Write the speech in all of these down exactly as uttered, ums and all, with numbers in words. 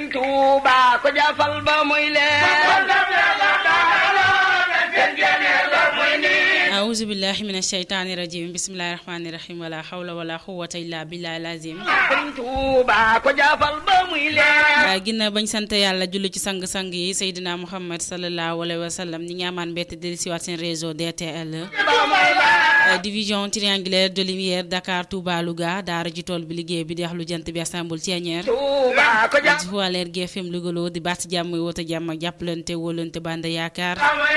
Sëriñ Tuuba ko jafal ba muy leer أعوذ بالله من الشيطان الرجيم بسم الله الرحمن الرحيم ولا حول ولا قوة إلا بالله العظيم waaye ginnaaw bañ sant yàlla julli ci sang-sang yi Seydina Muhammad sallallahu alayhi wa sallam ñi ngi amaan mbett dellu si waat seen réseau D T L division triangulaire de lumière Dakar Touba Louga daara ji tool bi liggéey bi di wax lu jant bi Istanbul Thiéniere Joal G F M Louga di baat jàmm woote jàmm ak jàppalante wóolante bande yaakaar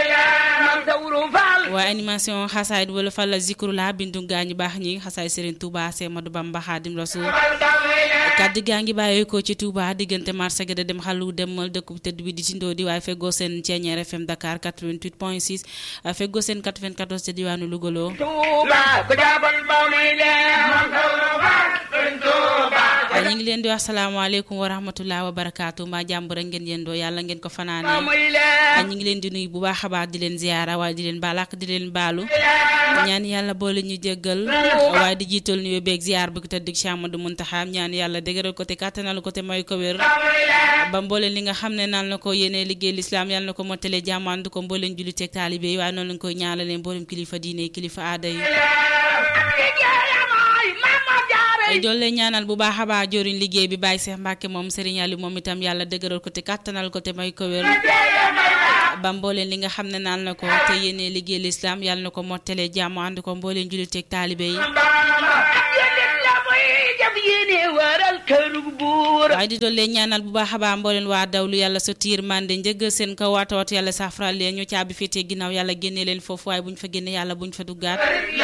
waa animation xasaayid wala fal zikru la bindu gaañu baax ñi xasaay Serigne Touba Semadou Bamba Xaadim Rasul kaddu gaa ngi bàyyi ko ci Touba diggante marché ga dem xalu demal dëkk tëdd bi di ci Ndodi waaye feggoo seen Thiéniere F M Dakar quatre-vingt-huit point six feggoo seen quatre-vingt-quatorze ca diwaanu Louga loo ñu ngi leen di wax salaamaaleykum wa rahmatulah wa barakaatu mbaa jàmm rek ngeen yendoo yàlla ngeen ko fanaane ñu ngi leen di nuyu bu baax a baax di leen ziyaara waaye di leen baalak di leen baalu ñaan yàlla boole ñu jéggal waaye di jiital nuyoo beeg ziyaar bu ko tëdd Cheikh Amadou Muntaxa ñaan yàlla dëgëral ko te kàttanal ko te may ko wér ba mbooleen li nga xam ne naan na ko yéene liggéey lislaam yàlla na ko mottalee jàmmandu ko mbooleen julliteeg taalibe yi waaye noonu lañ koy ñaanalee mbooleem kilifa diine kilifa aada yi doole ñaanal bu baax a baax joriñ liggéey bi Baye Cheikh Mbacke moom Serigne Aliou moom itam yàlla dëgëral ko te kàttanal ko te may ko wér ba mbooleen li nga xam ne naan na ko te yéene liggéey lislaam yàlla na ko mottalee jàmm ànd ko mbooleen julliteeg taalibe yi waaye di doole ñaanal bu baax a baax mbooleen waa dawlu yàlla sa tiir mande njëggal seen kaw waata waat yàlla saafara leen ñu caabi féetee ginnaaw yàlla génne leen foofu waaye buñ fa génne yàlla buñ fa duggaat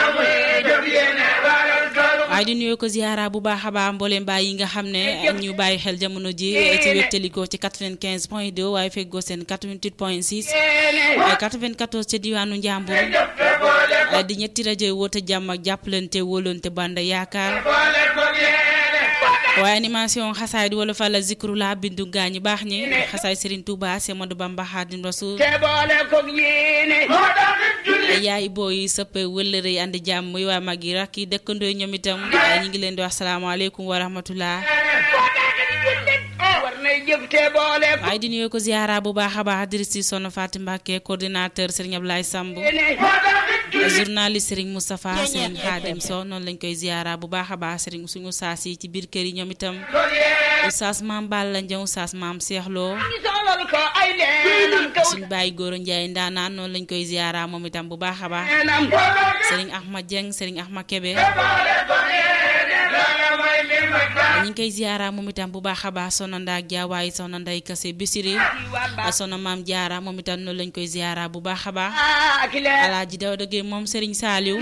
waaye di nuyoo ko ziyaara bu baax a baax mbooleem bàyyi yi nga xam ne ñu bàyyi xel jamono ji ci wéttalikoo ci quatre-vingt-quinze point deux waaye feggoo seen quatre-vingt-huit point six quatre-vingt-quatorze ca diwaanu Njàmbur di ñetti rajo woote jàmm ak jàppalante wóolante banda yaakaar waaye animation xasaay di wala fa la zikru la bindu gaañu baax ñi xasaay Serigne Touba Semadou Bamba Xaadim Rasul yaay booy sëppe wëllëre yi andi jàmm muy waa mag yi rakk yi dëkkandoo ñoom itam ñu ngi leen di wax salaamaaleykum wa rahmatullah waaye di nuyoo ko ziyaara bu baax a baax dirisi Sono Fatim Mbacke coordinateur Serigne Ablaye Samb journaliste Serigne Moustapha Sène Khadim Sow noonu lañ koy ziyaara bu baax a baax Serigne suñu saas yi ci biir kër yi ñoom itam Oustaz Maam Balla Ndiaw Oustaz Maam Cheikh Lo suñu bàyyi Góora Ndiaye ndaanaan noonu lañ koy ziyaara moom itam bu baax a baax Serigne Ahmad Dieng Serigne Ahmad Kebe ñu ngi koy ziyaara moom itam bu baax a baax Soxna Ndak Dia waaye Soxna Ndey Kase Bisiri Soxna Maam Jaara moom itam noonu lañ koy ziyaara bu baax a baax Alaaji Dawda Gueye moom Serigne Saliou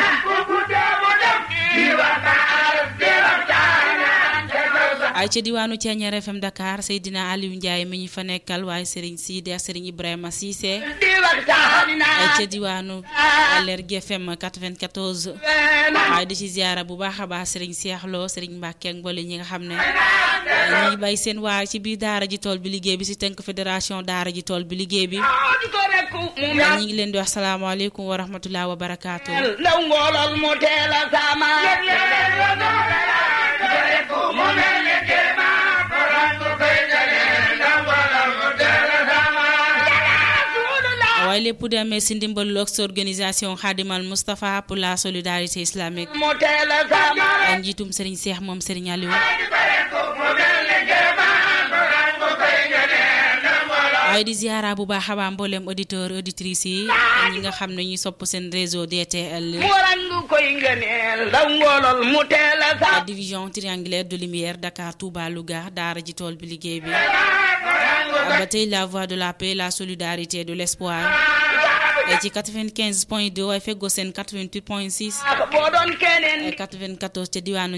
ay ca diwaanu Thiéniere F M Dakar Seydina Aliou Ndiaye mi ñu fa nekkal waaye Serigne Sidi ak Serigne Ibrahima Cissé ay ca diwaanu Leer G F M quatre-vingt-quatorze waaye di ci ziyaara bu baax a baax Serigne Cheikh Lo Serigne Mbacke ak mboole ñi nga xam ne ñi ngi bay seen waa ci biir daara ji tool bi liggéey bi ci tënk fédération daara ji tool bi liggéey bi ñi ngi leen di wax salaamaaleykum wa rahmatulah wa barakaatu waaye lépp demee ci ndimbalu ak organisation Khadimal Moustapha pour la solidarité islamique ak njiitum Serigne Cheikh moom Serigne Aliou waaye di ziyaara bu baax a baax mboolem auditeur auditrice yi ñi nga xam ne ñuy sopp seen réseau D T L division triangulaire de lumière Dakar Touba Louga daara ji tool bi liggéey bi ba tey la voix de la paix la solidarité de l'espoir ci quatre-vingt-quinze point deux waaye feggoo seen quatre-vingt-huit point six quatre-vingt-quatorze ca diwaanu